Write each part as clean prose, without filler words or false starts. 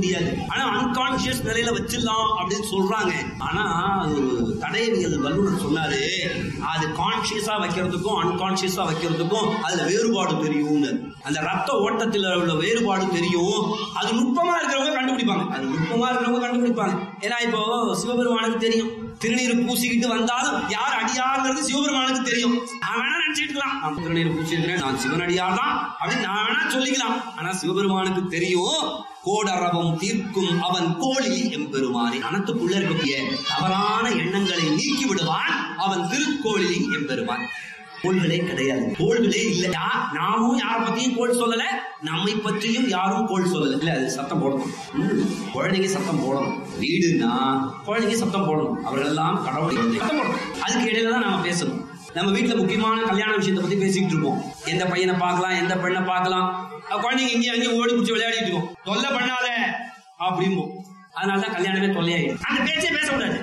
முடியாது. ஆனா அன்கான்சியஸ் நிலையில வச்சிடலாம் அப்படின்னு சொல்றாங்க. ஆனா ஒரு தடயவியல் வல்லுநர் சொன்னாரு, அது கான்சியஸா வைக்கிறதுக்கும் அன்கான்சியஸா வைக்கிறதுக்கும் அதுல வேறுபாடு தெரியும். அந்த ரத்த ஓட்டத்தில் உள்ள வேறுபாடு தெரியும். அது நுட்பமா இருக்கிறவங்க கண்டுபிடிப்பாங்க. ஏன்னா இப்போ சிவபெருமானுக்கு தெரியும், திருநீர் பூசிக்கிட்டு வந்தாலும் யார் அடியார்ங்கிறது சிவபெருமானுக்கு தெரியும். நான் வேணா நினைச்சுக்கலாம், நான் திருநீர் பூசிக்கிறேன், நான் சிவனடியார் தான் அப்படின்னு நான் வேணா சொல்லிக்கலாம். ஆனா சிவபெருமானுக்கு தெரியும், கோடரவம் தீர்க்கும் அவன் கோழி எம்பெருமானே. மனத்துக்குள்ள இருக்கக்கூடிய தவறான எண்ணங்களை நீக்கி விடுவான் அவன் திருக்கோழி எம்பெருமான். கோள்களே கிடையாது, கோள்களே இல்ல. நாமும் யார பத்தியும் கோள் சொல்லல, நம்மை பற்றியும் யாரும் கோள் சொல்லல. இல்ல, அது சத்தம் போடணும், குழந்தைங்க சத்தம் போடணும். வீடுனா குழந்தைங்க சத்தம் போடணும், அவர்கள் எல்லாம் கடவுளை சத்தம் போடணும். அதுக்கு இடையில தான் நாம பேசணும். நம்ம வீட்டுல முக்கியமான கல்யாண விஷயத்தை பத்தி பேசிக்கிட்டு இருப்போம். எந்த பையனை பார்க்கலாம், எந்த பெண்ணை பார்க்கலாம், குழந்தைங்க இங்கே அங்கேயும் ஓடி பிடிச்சி விளையாடிட்டு இருக்கோம். தொல்லை பண்ணாத அப்படிம்போம். அதனாலதான் கல்யாணமே தொல்லையாயிடும். அந்த பேச்சே பேசக்கூடாது.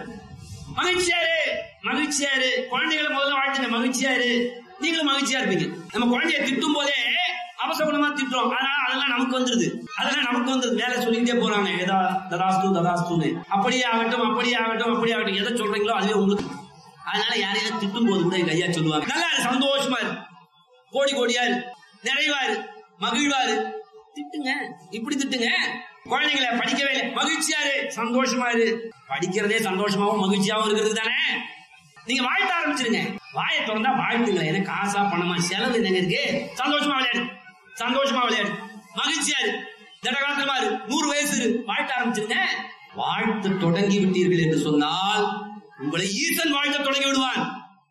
மகிழ்ச்சியாரு குழந்தைகளை முதல்ல வாழ்த்துங்க, மகிழ்ச்சியாரு, நீங்களும் மகிழ்ச்சியா இருப்பீங்க. நம்ம குழந்தைய திட்டும் போதே அவசகுணமா திட்டுறோம், அதெல்லாம் நமக்கு வந்துருது. வேலை சொல்லிக்கிட்டே போறாங்க, ததாஸ்து அப்படியே ஆகட்டும் எதை சொல்றீங்களோ அதுவே உங்களுக்கு. அதனால யாரையாவது திட்டும் போது கூட எங்க ஐயா சொல்லுவாங்க, நல்லா சந்தோஷமா இரு, கோடியாரு, நிறைவாரு, மகிழ்வாரு, திட்டுங்க, இப்படி திட்டுங்க. குழந்தைங்களை படிக்கவே இல்லை, மகிழ்ச்சியாரு, சந்தோஷமா இரு. படிக்கிறதே சந்தோஷமாவும் மகிழ்ச்சியாவும் இருக்கிறது தானே. நீங்க வாழ்த்த ஆரம்பிச்சிருங்க. வாயை திறந்தா வாழ்த்துங்களேன். எனக்கு காசா பணமா செலவு என்னங்க இருக்கு? சந்தோஷமா விளையாடு, மகிழ்ச்சியா இரு, திடகாத்திரமா இரு, 100 வயசு இரு, வாழ்த்த ஆரம்பிச்சிருங்க. வாழ்த்து தொடங்கி விட்டீர்கள் என்று சொன்னால் உங்களை ஈசன் வாழ்த்த தொடங்கி விடுவான்.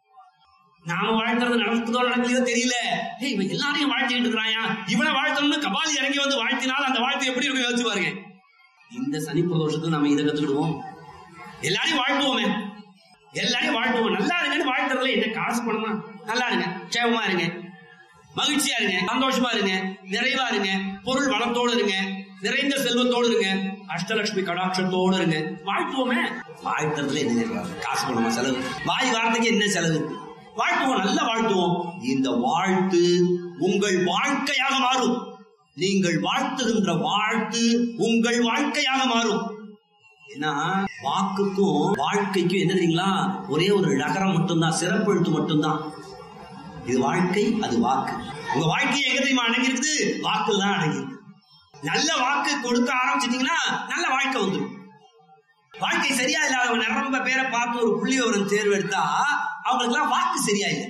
நாம வாழ்த்துறது நடக்குதோ நடக்கலையோ தெரியல. இவன் எல்லாரையும் வாழ்த்திட்டு இருக்கிறாயா, இவனை வாழ்த்தணும்னு கபாலி இறங்கி வந்து வாழ்த்தினால் அந்த வாழ்த்து எப்படி இருக்கும் யோசிச்சு பாருங்க. இந்த சனி பிரதோஷத்துக்கு நம்ம இதை கத்துக்கிடுவோம். எல்லாரையும் வாழ்த்துவோமே, நல்லா இருங்கன்னு வாழ்த்துறதுல என்ன காசு பணமா? நல்லா இருங்க, சேவமா இருங்க, மகிழ்ச்சியா இருங்க, சந்தோஷமா இருங்க, நிறைவா இருங்க, பொருள் வளத்தோடு இருங்க, நிறைந்த செல்வத்தோடு இருங்க, அஷ்டலட்சுமி கடாட்சத்தோடு இருங்க. வாழ்த்துவோமே. வாழ்த்துறதுல என்ன காசு பணமா செலவு? வாய் வார்த்தைக்கு என்ன செலவு? வாழ்த்துவோம், நல்லா வாழ்த்துவோம். இந்த வாழ்த்து உங்கள் வாழ்க்கையாக மாறும். நீங்கள் வாழ்த்துகின்ற வாழ்த்து உங்கள் வாழ்க்கையாக மாறும். ஏன்னா வாக்குக்கும் வாழ்க்கைக்கும் என்ன தெரியுங்களா, ஒரே ஒரு நகரம் மட்டும்தான், சிறப்பு எழுத்து மட்டும்தான். இது வாழ்க்கை, அது வாக்கு. உங்க வாழ்க்கை எங்க தெரியுமா அடங்கி இருக்குது? வாக்குல தான் அடங்கி இருக்கு. நல்ல வாக்கு கொடுக்க ஆரம்பிச்சிட்டீங்கன்னா நல்ல வாழ்க்கை வந்துடும். வாழ்க்கை சரியா இல்லாதவங்க நிரம்ப பேரை பார்த்து ஒரு புள்ளி விவரம் தேர்வு எடுத்தா அவங்களுக்கு எல்லாம் வாக்கு சரியாயில்லை.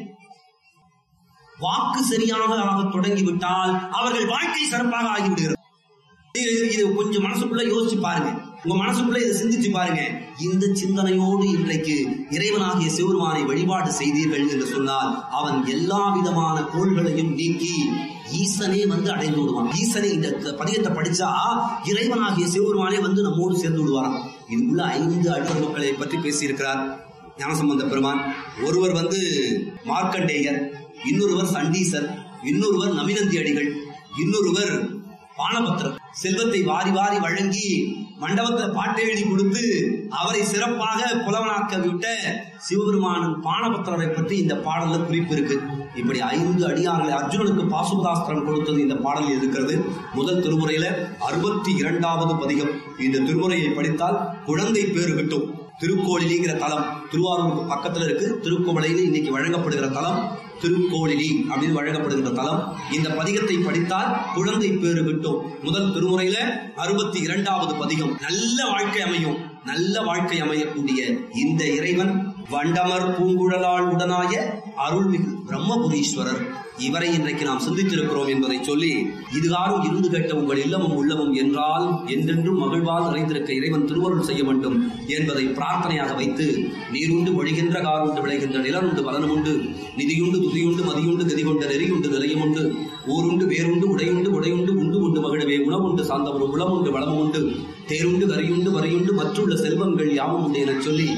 வாக்கு சரியாக தொடங்கிவிட்டால் அவர்கள் வாழ்க்கை சிறப்பாக ஆகிவிடுகிறது. இது கொஞ்சம் மனசுக்குள்ள யோசிச்சு பாருங்க, உங்க மனசுக்குள்ள இதை சிந்திச்சு பாருங்க. இந்த சிந்தனையோடு இன்றைக்கு இறைவனாகிய சிவபெருமானை வழிபாடு செய்தீர்கள் என்று சொன்னால் அவன் எல்லா விதமான கோள்களையும் நீக்கி ஈசனே வந்து அடைந்து விடுவான். ஈசனை இந்த பதிகத்தை படிச்சா இறைவனாகிய சிவபெருமானே வந்து நம்மோடு சேர்ந்து விடுவாராம். இதுக்குள்ள 5 அடியார் மக்களை பற்றி பேசியிருக்கிறார் ஞானசம்பந்த பெருமான். ஒருவர் வந்து மார்க்கண்டேயர், இன்னொருவர் சண்டீசர், இன்னொருவர் நமினந்தி அடிகள், இன்னொருவர் பானபத்திரர். செல்வத்தை வாரி வாரி வழங்கி மண்டபத்தில் பாட்டு எழுதி கொடுத்து அவரை சிறப்பாக புலவனாக்க விட்ட சிவபெருமானின் பானபத்திரரை பற்றி இந்த பாடல்ல குறிப்பு இருக்கு. இப்படி 5 அடியார்களை அர்ஜுனனுக்கு பாசுபதாஸ்திரம் கொடுத்தது இந்த பாடலில் இருக்கிறது. முதல் திருமுறையில 62வது பதிகம். இந்த திருமுறையை படித்தால் குழந்தை பேறு கிட்டும். திருக்கோளிலிங்கிற தலம் திருவாரூருக்கு பக்கத்துல இருக்கு. திருக்கோவிலையில் இன்னைக்கு வழங்கப்படுகிற தலம் திருக்கோளிலி அப்படின்னு வழங்கப்படுகின்ற தலம். இந்த பதிகத்தை படித்தால் குழந்தை பேறு கிட்டும். முதல் திருமுறையில 62வது பதிகம். நல்ல வாழ்க்கை அமையும். நல்ல வாழ்க்கை அமையக்கூடிய இந்த இறைவன் வண்டமர் பூங்குழலால் உடனாய அருள்மிகு பிரம்மபுரீஸ்வரர். இவரை இன்றைக்கு நாம் சிந்தித்திருக்கிறோம் என்பதை சொல்லி, இதுகாரும் இருந்து கேட்ட உங்கள் இல்லமும் உள்ளமும் என்றால் என்றென்றும் மகிழ்வால் நிறைந்திருக்க இறைவன் திருவருள் செய்ய வேண்டும் என்பதை பிரார்த்தனையாக வைத்து, நீருண்டு ஒழிகின்ற காருண்டு விளைகின்ற நிலனுண்டு பலனுண்டு நிதியுண்டு துதியுண்டு மதியுண்டு கதிகொண்ட நெறியுண்டு நிலையமுண்டு ஊருண்டு வேறுண்டு உடையுண்டு உடையுண்டு உண்டு உண்டு மகிழவே உணவுண்டு சார்ந்தவரும் உளமுண்டு வளமும் உண்டு தேருண்டு கரியுண்டு வரையுண்டு மற்றுள்ள செல்வங்கள் யாவும் உண்டு என சொல்லி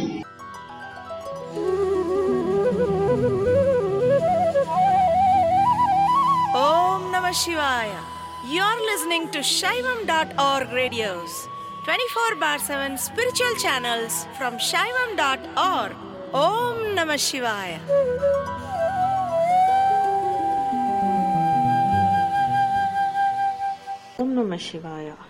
Om Namah Shivaya. You're listening to Shaivam.org radios, 24/7 spiritual channels from Shaivam.org. Om Namah Shivaya. Om Namah Shivaya.